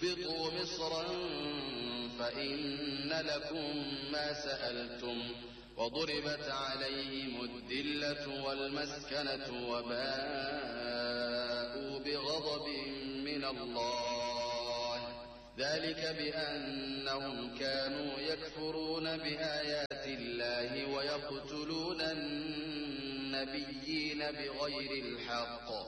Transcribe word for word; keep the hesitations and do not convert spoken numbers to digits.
اهبطوا مصرا فإن لكم ما سألتم وضربت عليهم الذلة والمسكنة وباءوا بغضب من الله ذلك بأنهم كانوا يكفرون بآيات الله ويقتلون النبيين بغير الحق